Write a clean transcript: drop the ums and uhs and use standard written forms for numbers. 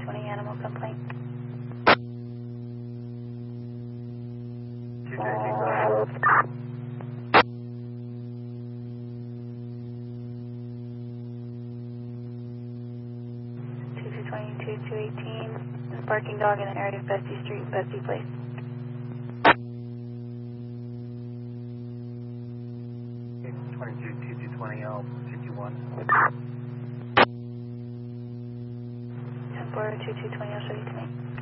2220 animal complaint. 2220-2218, barking dog in the area of Bessie Street, Bessie Place. 22-2220, 51. 10-4, 2220, I'll show you tonight.